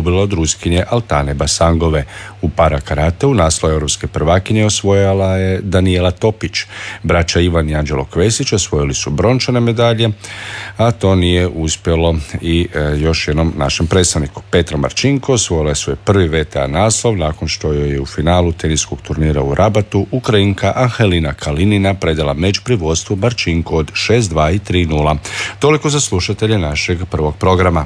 izgubila od Ruskinje Altane Basangove. U para karateu naslov europske prvakinje osvojila je Danijela Topić. Braća Ivan i Anđelo Kvesić osvojili su brončane medalje, a to nije uspjelo i još jednom našem predstavniku. Petra Marčinko osvojila je svoj prvi VTA naslov nakon što joj je u finalu teniskog turnira u Rabatu Ukrajinka Angelina Kalinina predala meč pri vodstvu Marčinko od 6-2 i 3-0. Toliko za slušatelje našeg prvog programa.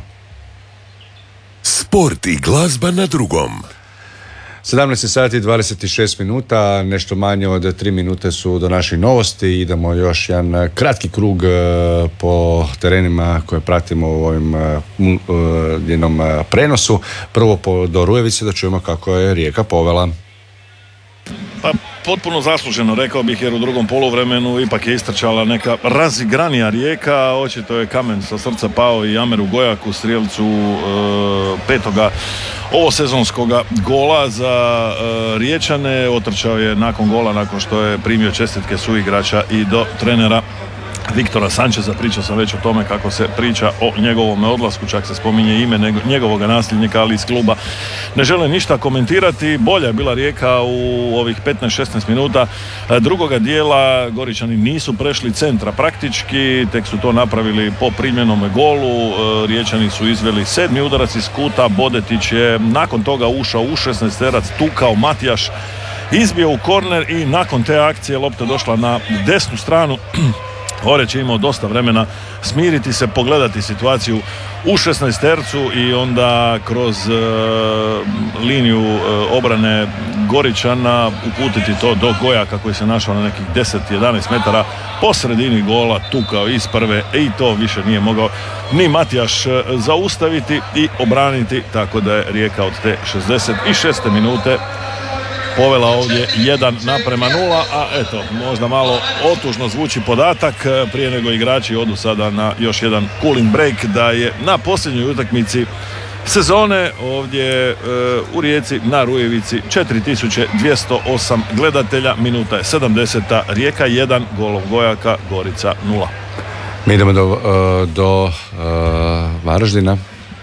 Sport i glazba na drugom. 17 sati 26 minuta, nešto manje od 3 minute su do naših novosti. Idemo još jedan kratki krug po terenima koje pratimo u ovim jednom prenosu. Prvo do Rujevice da čujemo kako je Rijeka povela. Pa potpuno zasluženo, rekao bih, jer u drugom poluvremenu ipak je istrčala neka razigranija Rijeka. Očito je kamen sa srca pao i Ameru Gojaku, strijelcu petoga ovosezonskoga gola za Riječane. Otrčao je nakon gola, nakon što je primio čestitke suigrača i do trenera Viktora Sančeza. Pričao sam već o tome kako se priča o njegovom odlasku, čak se spominje ime njegovog nasljednika, ali iz kluba ne žele ništa komentirati. Bolja je bila Rijeka u ovih 15-16 minuta drugoga dijela. Goričani nisu prešli centra praktički, tek su to napravili po primljenom golu. Riječani su izveli 7. udarac iz kuta, Bodetić je nakon toga ušao u 16-terac, tukao Matijaš, izbio u korner i nakon te akcije lopta došla na desnu stranu. Oreć je imao dosta vremena smiriti se, pogledati situaciju u 16-tercu i onda kroz liniju obrane Goričana uputiti to do Gojaka koji se našao na nekih 10-11 metara po sredini gola, tukao iz prve i to više nije mogao ni Matijaš zaustaviti i obraniti, tako da je Rijeka od te 66. minute povela ovdje 1:0, a eto, možda malo otužno zvuči podatak prije nego igrači odu sada na još jedan cooling break, da je na posljednjoj utakmici sezone ovdje u Rijeci na Rujevici 4208 gledatelja, minuta je 70, Rijeka 1, golov Gojaka, Gorica 0. Mi idemo do Varaždina.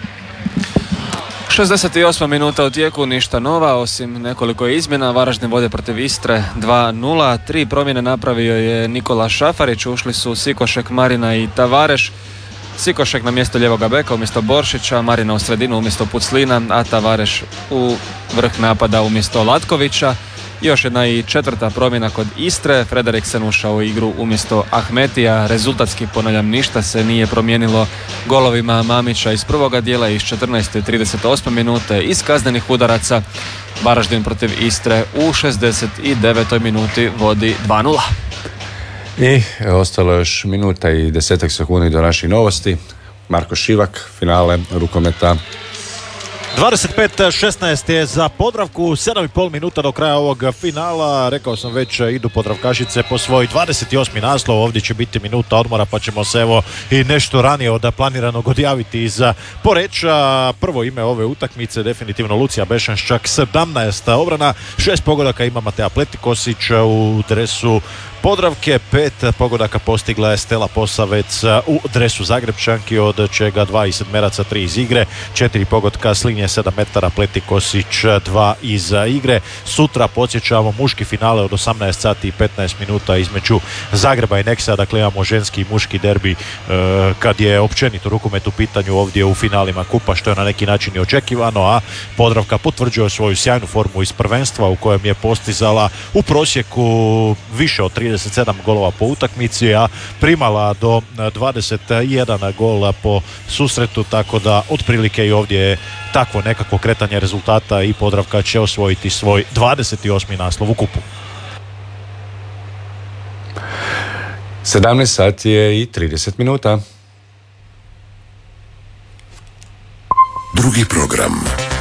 68. minuta u tijeku, ništa nova, osim nekoliko izmjena. Varaždin vode protiv Istre 2:0. 3 promjene napravio je Nikola Šafarić, ušli su Sikošek, Marina i Tavareš. Sikošek na mjesto ljevoga beka umjesto Boršića, Marina u sredinu umjesto Puclina, a Tavareš u vrh napada umjesto Latkovića. Još jedna i četvrta promjena kod Istre, Frederiksen ušao u igru umjesto Ahmetija. Rezultatski, ponavljam, ništa se nije promijenilo golovima Mamića iz prvoga dijela, iz 14. i 38. minute, iz kaznenih udaraca. Varaždin protiv Istre u 69. minuti vodi 2:0. I ostalo još minuta i 10 sekundi do naših novosti. Marko Šivak, finale rukometa. 25-16 je za Podravku, 7,5 minuta do kraja ovog finala. Rekao sam već, idu Podravkašice po svoj 28. naslov. Ovdje će biti minuta odmora, pa ćemo se evo i nešto ranije od planiranog odjaviti iz Poreča. Prvo ime ove utakmice definitivno Lucija Bešanščak, 17 obrana, 6 pogodaka ima Matea Pletikosić u dresu Podravke, 5 pogodaka postigla je Stela Posavec u dresu Zagrebčanki, od čega 2 iz sedmeraca, 3 iz igre, 4 pogotka s linije 7 metara, Pletikosić 2 iz igre. Sutra podsjećamo muški finale od 18 sati i 15 minuta između Zagreba i Neksa, dakle imamo ženski i muški derbi kad je općenito rukomet u pitanju ovdje u finalima kupa, što je na neki način i očekivano, a Podravka potvrđuje svoju sjajnu formu iz prvenstva u kojem je postizala u prosjeku više od 37 golova po utakmici, a primala do 21 gola po susretu, tako da otprilike i ovdje je takvo nekakvo kretanje rezultata i Podravka će osvojiti svoj 28. naslov u kupu. 17 sati je i 30 minuta. Drugi program.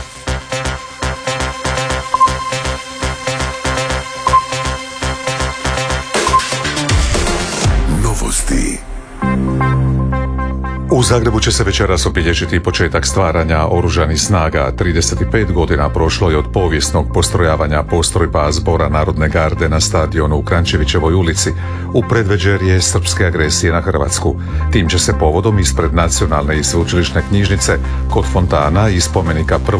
Novosti. U Zagrebu će se večeras obilježiti početak stvaranja oružanih snaga. 35 godina prošlo je od povijesnog postrojavanja postrojba Zbora Narodne garde na stadionu u Krančevićevoj ulici u predvečerje srpske agresije na Hrvatsku. Tim će se povodom ispred Nacionalne i sveučilišne knjižnice kod fontana i spomenika